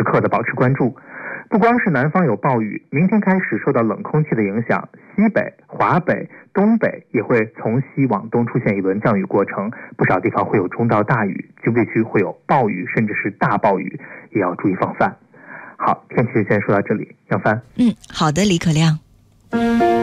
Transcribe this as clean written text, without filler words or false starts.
时刻的保持关注。不光是南方有暴雨，明天开始受到冷空气的影响，西北、华北、东北也会从西往东出现一轮降雨过程，不少地方会有中到大雨，局部地区会有暴雨甚至是大暴雨，也要注意防范。好，天气就先说到这里，杨帆。 好的，李可亮。